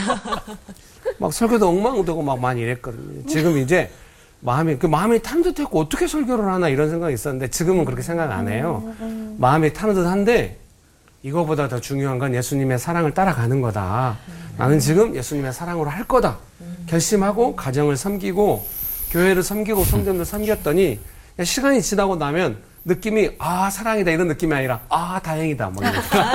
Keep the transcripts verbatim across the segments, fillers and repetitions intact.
막 설교도 엉망되고 막 많이 이랬거든요. 지금 이제 마음이, 그 마음이 타는 듯 했고 어떻게 설교를 하나 이런 생각이 있었는데 지금은 그렇게 생각 안 해요. 마음이 타는 듯 한데 이거보다 더 중요한 건 예수님의 사랑을 따라가는 거다. 나는 지금 예수님의 사랑으로 할 거다. 결심하고 가정을 섬기고 교회를 섬기고 성전을 섬겼더니 시간이 지나고 나면 느낌이 아 사랑이다 이런 느낌이 아니라 아 다행이다 막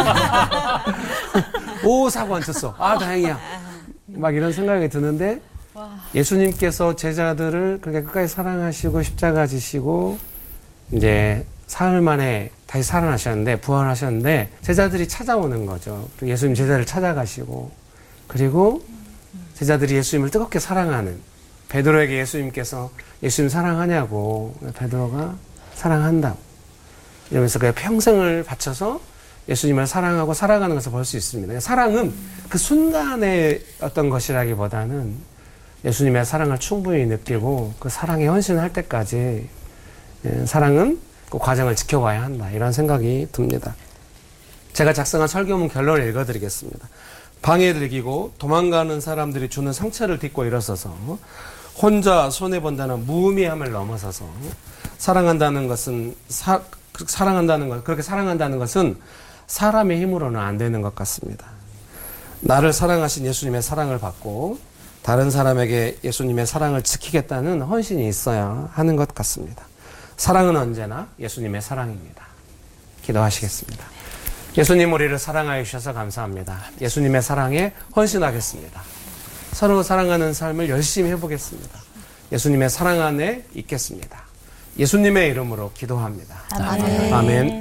오 사고 안 쳤어. 아 다행이야. 막 이런 생각이 드는데 예수님께서 제자들을 그렇게 끝까지 사랑하시고 십자가 지시고 이제 사흘 만에 다시 살아나셨는데 부활하셨는데 제자들이 찾아오는 거죠. 예수님 제자를 찾아가시고 그리고 제자들이 예수님을 뜨겁게 사랑하는 베드로에게 예수님께서 예수님 사랑하냐고 베드로가 사랑한다고 이러면서 그 평생을 바쳐서 예수님을 사랑하고 살아가는 것을 볼 수 있습니다. 사랑은 그 순간의 어떤 것이라기보다는 예수님의 사랑을 충분히 느끼고 그 사랑에 헌신할 때까지 사랑은 그 과정을 지켜봐야 한다. 이런 생각이 듭니다. 제가 작성한 설교문 결론을 읽어드리겠습니다. 방해를 이기고 도망가는 사람들이 주는 상처를 딛고 일어서서 혼자 손해본다는 무의미함을 넘어서서 사랑한다는 것은 사, 사랑한다는 것 그렇게 사랑한다는 것은 사람의 힘으로는 안 되는 것 같습니다. 나를 사랑하신 예수님의 사랑을 받고 다른 사람에게 예수님의 사랑을 지키겠다는 헌신이 있어야 하는 것 같습니다. 사랑은 언제나 예수님의 사랑입니다. 기도하시겠습니다. 예수님 우리를 사랑하여 주셔서 감사합니다. 예수님의 사랑에 헌신하겠습니다. 서로 사랑하는 삶을 열심히 해보겠습니다. 예수님의 사랑 안에 있겠습니다. 예수님의 이름으로 기도합니다. 아멘. 아멘.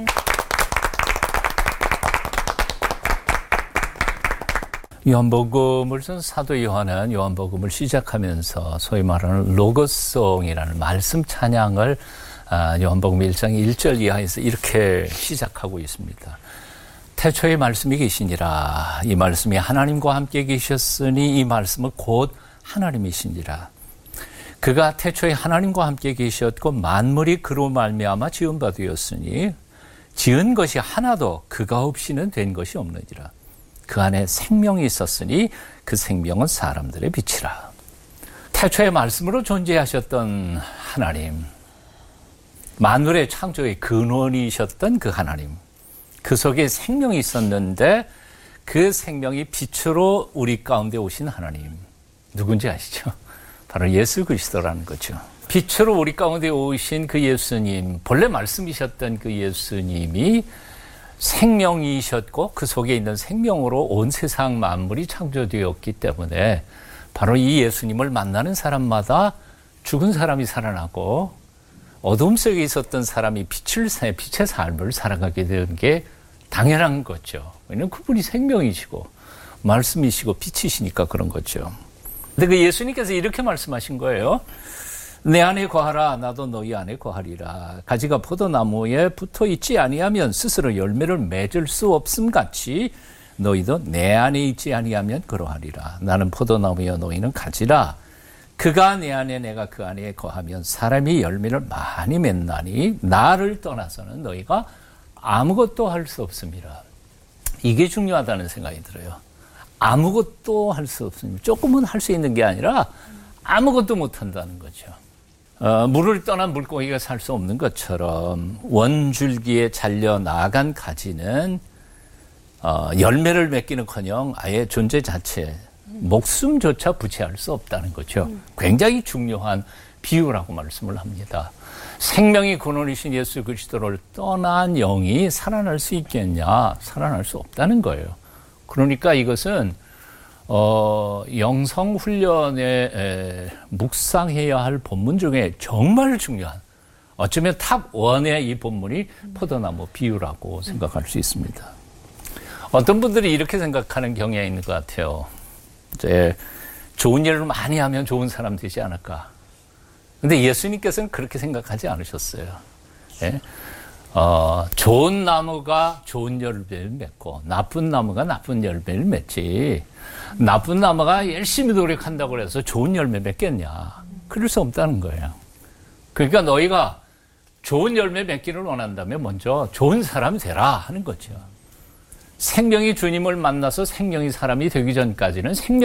요한복음을 쓴 사도 요한은 요한복음을 시작하면서 소위 말하는 로고송이라는 말씀 찬양을 요한복음 일 장 일 절 이하에서 이렇게 시작하고 있습니다. 태초에 말씀이 계시니라. 이 말씀이 하나님과 함께 계셨으니 이 말씀은 곧 하나님이시니라. 그가 태초에 하나님과 함께 계셨고 만물이 그로 말미암아 지은 바 되었으니 지은 것이 하나도 그가 없이는 된 것이 없느니라. 그 안에 생명이 있었으니 그 생명은 사람들의 빛이라. 태초에 말씀으로 존재하셨던 하나님, 만물의 창조의 근원이셨던 그 하나님, 그 속에 생명이 있었는데 그 생명이 빛으로 우리 가운데 오신 하나님, 누군지 아시죠? 바로 예수 그리스도라는 거죠. 빛으로 우리 가운데 오신 그 예수님, 본래 말씀이셨던 그 예수님이 생명이셨고 그 속에 있는 생명으로 온 세상 만물이 창조되었기 때문에 바로 이 예수님을 만나는 사람마다 죽은 사람이 살아나고 어둠 속에 있었던 사람이 빛을, 빛의 삶을 살아가게 되는 게 당연한 거죠. 왜냐하면 그분이 생명이시고 말씀이시고 빛이시니까 그런 거죠. 근데 그 예수님께서 이렇게 말씀하신 거예요. 내 안에 거하라 나도 너희 안에 거하리라. 가지가 포도나무에 붙어있지 아니하면 스스로 열매를 맺을 수 없음 같이 너희도 내 안에 있지 아니하면 그러하리라. 나는 포도나무여 너희는 가지라. 그가 내 안에 내가 그 안에 거하면 사람이 열매를 많이 맺나니 나를 떠나서는 너희가 아무것도 할 수 없습니다. 이게 중요하다는 생각이 들어요. 아무것도 할 수 없습니다. 조금은 할 수 있는 게 아니라 아무것도 못한다는 거죠. 어, 물을 떠난 물고기가 살 수 없는 것처럼 원줄기에 잘려 나간 가지는 어, 열매를 맺기는커녕 아예 존재 자체, 목숨조차 부채할 수 없다는 거죠. 굉장히 중요한 비유라고 말씀을 합니다. 생명이 근원이신 예수 그리스도를 떠난 영이 살아날 수 있겠냐? 살아날 수 없다는 거예요. 그러니까 이것은 어, 영성훈련에 에, 묵상해야 할 본문 중에 정말 중요한, 어쩌면 탑 원의 이 본문이 포도나무 비유라고 생각할 수 있습니다. 어떤 분들이 이렇게 생각하는 경향이 있는 것 같아요. 이제 좋은 일을 많이 하면 좋은 사람 되지 않을까. 근데 예수님께서는 그렇게 생각하지 않으셨어요. 예? 어, 좋은 나무가 좋은 열매를 맺고 나쁜 나무가 나쁜 열매를 맺지, 나쁜 나무가 열심히 노력한다고 해서 좋은 열매 맺겠냐. 그럴 수 없다는 거예요. 그러니까 너희가 좋은 열매 맺기를 원한다면 먼저 좋은 사람 되라 하는 거죠. 생명이 주님을 만나서 생명이 사람이 되기 전까지는 생명